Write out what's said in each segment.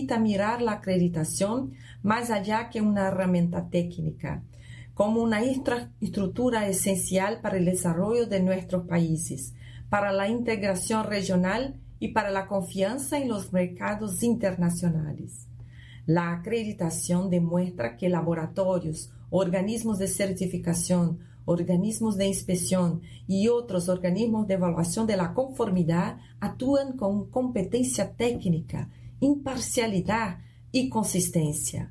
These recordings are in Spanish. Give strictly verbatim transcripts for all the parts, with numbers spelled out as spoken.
necesita mirar la acreditación más allá que una herramienta técnica, como una infraestructura esencial para el desarrollo de nuestros países, para la integración regional y para la confianza en los mercados internacionales. La acreditación demuestra que laboratorios, organismos de certificación, organismos de inspección y otros organismos de evaluación de la conformidad actúan con competencia técnica, imparcialidad y consistencia.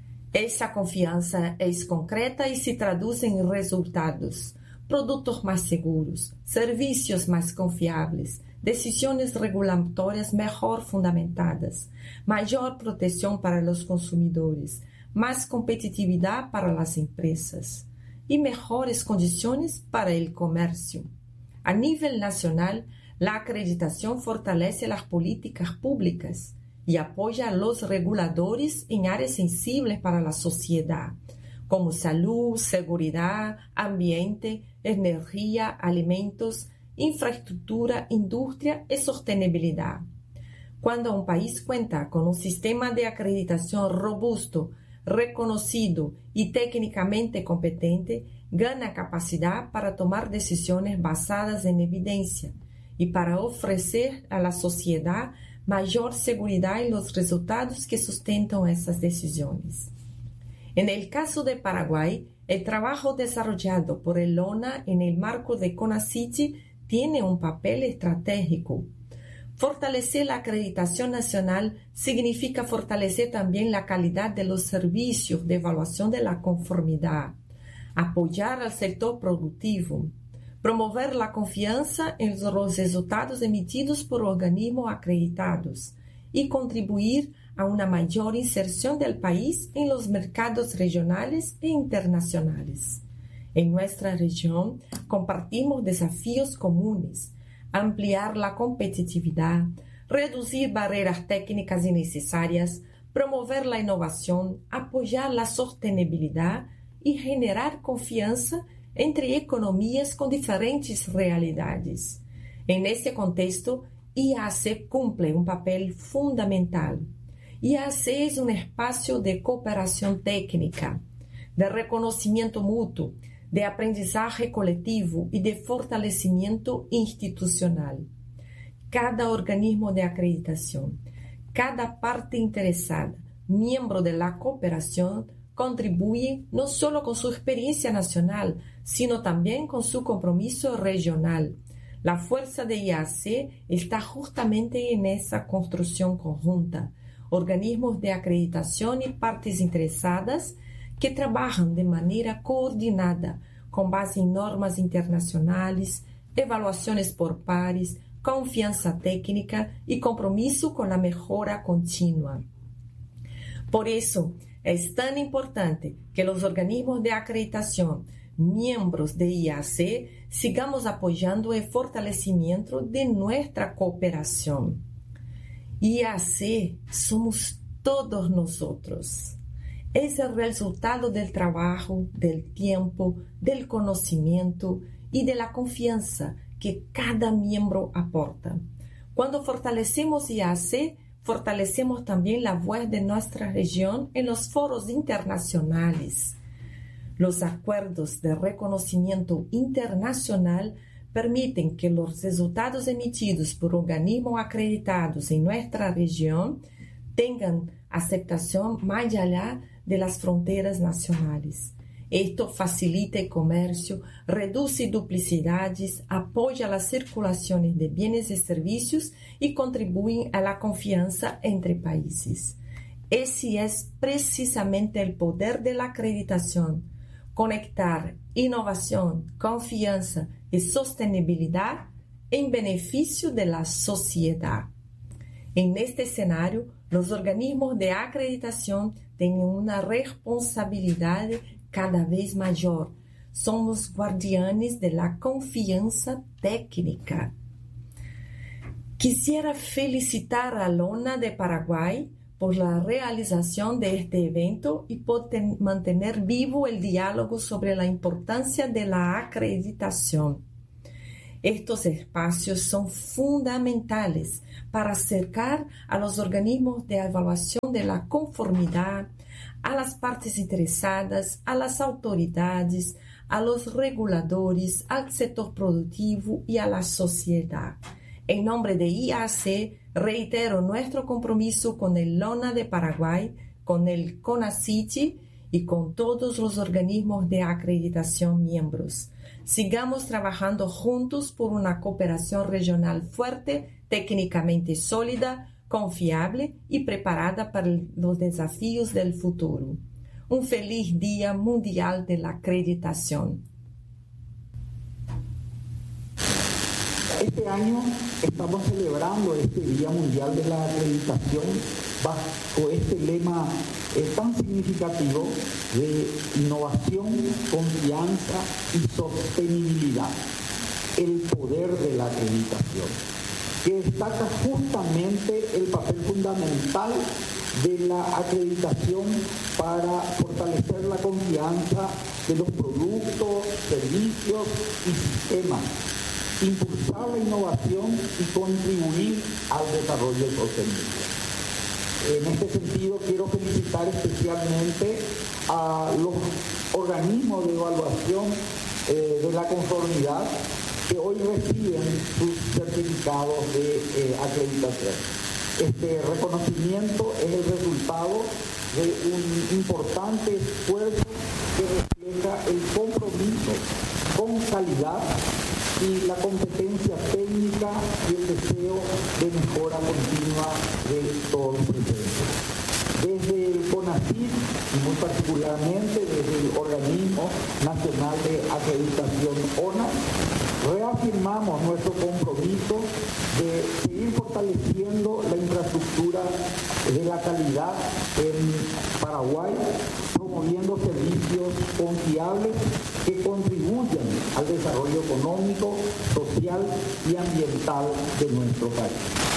Esa confianza es concreta y se traduce en resultados, productos más seguros, servicios más confiables, decisiones regulatorias mejor fundamentadas, mayor protección para los consumidores, más competitividad para las empresas y mejores condiciones para el comercio. A nivel nacional, la acreditación fortalece las políticas públicas y apoya a los reguladores en áreas sensibles para la sociedad, como salud, seguridad, ambiente, energía, alimentos, infraestructura, industria y sostenibilidad. Cuando un país cuenta con un sistema de acreditación robusto, reconocido y técnicamente competente, gana capacidad para tomar decisiones basadas en evidencia y para ofrecer a la sociedad mayor seguridad en los resultados que sustentan esas decisiones. En el caso de Paraguay, el trabajo desarrollado por el ONA en el marco de CONACYT tiene un papel estratégico. Fortalecer la acreditación nacional significa fortalecer también la calidad de los servicios de evaluación de la conformidad, apoyar al sector productivo, promover la confianza en los resultados emitidos por organismos acreditados y contribuir a una mayor inserción del país en los mercados regionales e internacionales. En nuestra región compartimos desafíos comunes: ampliar la competitividad, reducir barreras técnicas innecesarias, promover la innovación, apoyar la sostenibilidad y generar confianza entre economías con diferentes realidades. En ese contexto, I A C cumple un papel fundamental. I A C es un espacio de cooperación técnica, de reconocimiento mutuo, de aprendizaje colectivo y de fortalecimiento institucional. Cada organismo de acreditación, cada parte interesada, miembro de la cooperación, contribuye no solo con su experiencia nacional, sino también con su compromiso regional. La fuerza de I A C está justamente en esa construcción conjunta. Organismos de acreditación y partes interesadas que trabajan de manera coordinada, con base en normas internacionales, evaluaciones por pares, confianza técnica y compromiso con la mejora continua. Por eso, es tan importante que los organismos de acreditación, miembros de I A C, sigamos apoyando el fortalecimiento de nuestra cooperación. I A C somos todos nosotros. Es el resultado del trabajo, del tiempo, del conocimiento y de la confianza que cada miembro aporta. Cuando fortalecemos I A C, fortalecemos también la voz de nuestra región en los foros internacionales. Los acuerdos de reconocimiento internacional permiten que los resultados emitidos por organismos acreditados en nuestra región tengan aceptación más allá de las fronteras nacionales. Esto facilita el comercio, reduce duplicidades, apoya las circulaciones de bienes y servicios y contribuye a la confianza entre países. Ese es precisamente el poder de la acreditación: conectar innovación, confianza y sostenibilidad en beneficio de la sociedad. En este escenario, los organismos de acreditación tienen una responsabilidad cada vez mayor. Somos guardianes de la confianza técnica. Quisiera felicitar a LONA de Paraguay por la realización de este evento y por ten- mantener vivo el diálogo sobre la importancia de la acreditación. Estos espacios son fundamentales para acercar a los organismos de evaluación de la conformidad, a las partes interesadas, a las autoridades, a los reguladores, al sector productivo y a la sociedad. En nombre de I A C, reitero nuestro compromiso con el LONA de Paraguay, con el CONACYT y con todos los organismos de acreditación miembros. Sigamos trabajando juntos por una cooperación regional fuerte, técnicamente sólida, confiable y preparada para los desafíos del futuro. Un feliz Día Mundial de la Acreditación. Este año estamos celebrando este Día Mundial de la Acreditación bajo este lema eh, tan significativo de innovación, confianza y sostenibilidad, el poder de la acreditación, que destaca justamente el papel fundamental de la acreditación para fortalecer la confianza de los productos, servicios y sistemas, impulsar la innovación y contribuir al desarrollo sostenible. En este sentido, quiero felicitar especialmente a los organismos de evaluación eh, de la conformidad que hoy reciben sus certificados de eh, acreditación. Este reconocimiento es el resultado de un importante esfuerzo que refleja el compromiso con calidad y la competencia técnica y el deseo de mejora continua de todos los presentes. Desde el CONACYT y muy particularmente desde el Organismo Nacional de Acreditación O N A, reafirmamos nuestro compromiso de seguir fortaleciendo la infraestructura de la calidad en Paraguay, promoviendo servicios confiables que contribuyan al desarrollo económico, social y ambiental de nuestro país.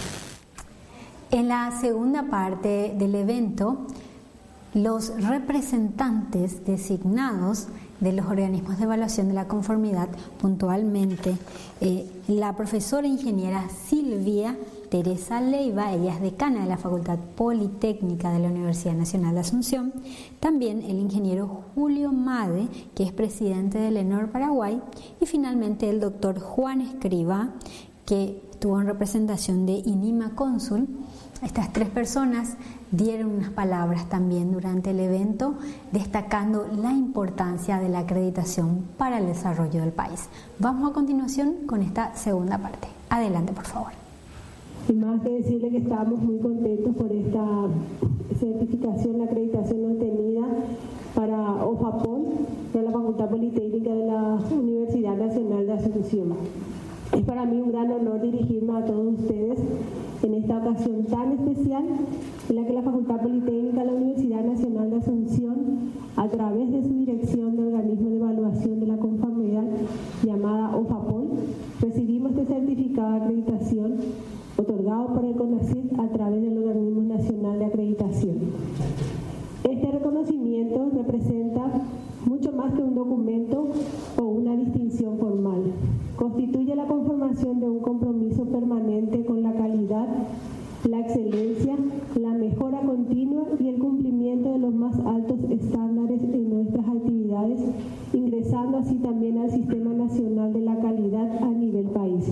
En la segunda parte del evento, los representantes designados de los organismos de evaluación de la conformidad, puntualmente eh, la profesora ingeniera Silvia Teresa Leiva, ella es decana de la Facultad Politécnica de la Universidad Nacional de Asunción, también el ingeniero Julio Made, que es presidente del ENOR Paraguay, y finalmente el doctor Juan Escrivá, que estuvo en representación de INIMA Cónsul. Estas tres personas dieron unas palabras también durante el evento, destacando la importancia de la acreditación para el desarrollo del país. Vamos a continuación con esta segunda parte. Adelante, por favor. Y más que decirle que estamos muy contentos por esta certificación, la acreditación obtenida para OFAPOL, de la Facultad Politécnica de la Universidad Nacional de Asunción. Es para mí un gran honor dirigirme a todos ustedes en esta ocasión tan especial en la que la Facultad Politécnica de la Universidad Nacional de Asunción, a través de su dirección de organismo de evaluación de la conformidad llamada OFAPOL, recibimos este certificado de acreditación otorgado por el CONACYT a través del Organismo Nacional de Acreditación. Este reconocimiento representa mucho más que un documento o una distinción formal. Constituye la conformación de un compromiso permanente con la calidad, la excelencia, la mejora continua y el cumplimiento de los más altos estándares en nuestras actividades, ingresando así también al Sistema Nacional de la Calidad a nivel país.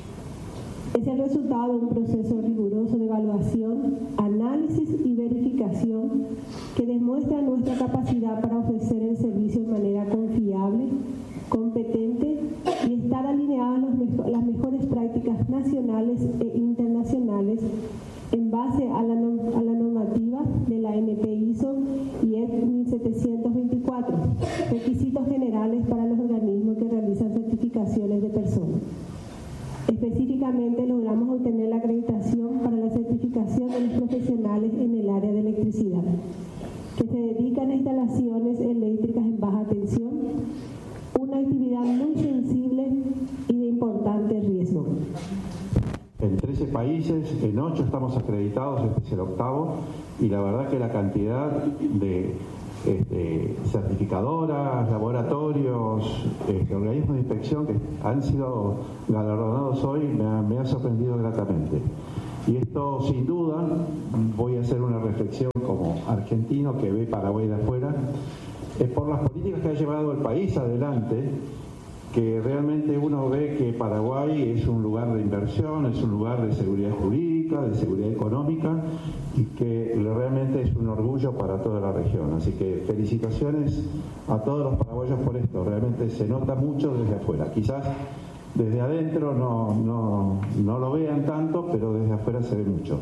Es el resultado de un proceso riguroso de evaluación, análisis y verificación que demuestra nuestra capacidad para ofrecer el servicio de manera confiable, competente y estar alineadas a las mejores prácticas nacionales e internacionales en base a la, a la normativa de la N P I S O y E F mil setecientos veinticuatro, requisitos generales para los organismos que realizan certificaciones de personas. Específicamente logramos obtener la acreditación para la certificación de los profesionales en el área de electricidad, que se dedican a instalaciones eléctricas en baja tensión, una actividad muy sensible y de importante riesgo. Entre trece países, en ocho estamos acreditados, este es el octavo, y la verdad que la cantidad de este, certificadoras, laboratorios, este, organismos de inspección que han sido galardonados hoy me ha, me ha sorprendido gratamente. Y esto, sin duda, voy a hacer una reflexión como argentino que ve Paraguay de afuera, es por las políticas que ha llevado el país adelante, que realmente uno ve que Paraguay es un lugar de inversión, es un lugar de seguridad jurídica, de seguridad económica, y que realmente es un orgullo para toda la región. Así que felicitaciones a todos los paraguayos por esto, realmente se nota mucho desde afuera. Quizás desde adentro no, no, no lo vean tanto, pero desde afuera se ve mucho.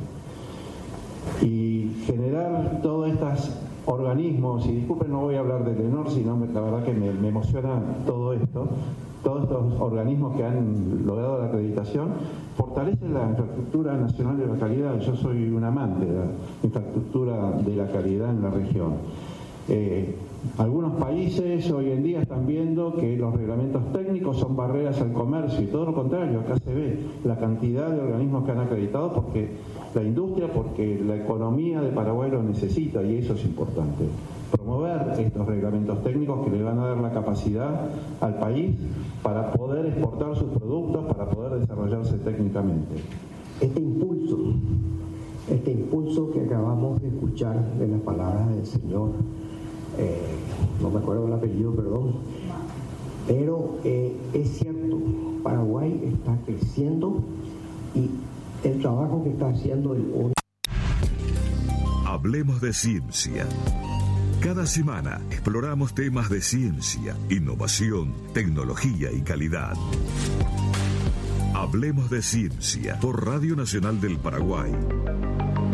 Y generar todos estos organismos, y disculpen, no voy a hablar del ENOR, sino la verdad que me, me emociona todo esto, todos estos organismos que han logrado la acreditación, fortalecen la infraestructura nacional de la calidad. Yo soy un amante de la infraestructura de la calidad en la región. Eh, algunos países hoy en día están viendo que los reglamentos técnicos son barreras al comercio, y todo lo contrario, acá se ve la cantidad de organismos que han acreditado porque la industria, porque la economía de Paraguay lo necesita, y eso es importante. Promover estos reglamentos técnicos que le van a dar la capacidad al país para poder exportar sus productos, para poder desarrollarse técnicamente. Este impulso, este impulso que acabamos de escuchar de las palabras del señor, eh, no me acuerdo el apellido, perdón, pero eh, es cierto, Paraguay está creciendo y el trabajo que está haciendo el O N U. Hablemos de ciencia. Cada semana exploramos temas de ciencia, innovación, tecnología y calidad. Hablemos de ciencia por Radio Nacional del Paraguay.